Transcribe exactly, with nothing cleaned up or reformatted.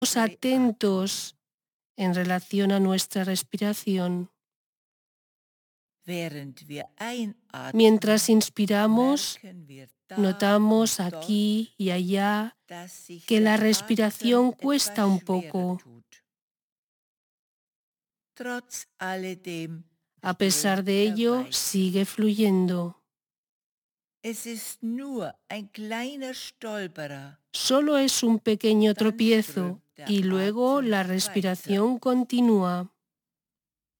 atentos en relación a nuestra respiración. Mientras inspiramos, notamos aquí y allá que la respiración cuesta un poco. A pesar de ello, sigue fluyendo. Solo es un pequeño tropiezo y luego la respiración continúa.